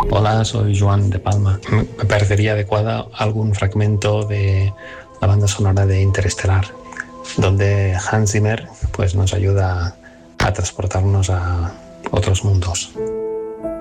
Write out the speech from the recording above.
Hola, soy Joan de Palma. Me parecería adecuada algún fragmento de la banda sonora de Interestelar, donde Hans Zimmer pues, nos ayuda a transportarnos a otros mundos.